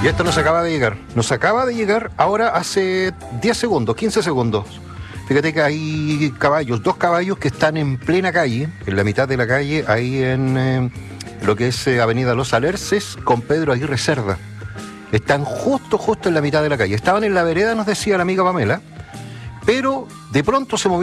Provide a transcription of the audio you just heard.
Y esto nos acaba de llegar ahora hace 10 segundos, 15 segundos. Fíjate que hay caballos, 2 caballos que están en plena calle, en la mitad de la calle, ahí en lo que es Avenida Los Alerces, con Pedro Aguirre Cerda. Están justo en la mitad de la calle. Estaban en la vereda, nos decía la amiga Pamela, pero de pronto se movieron.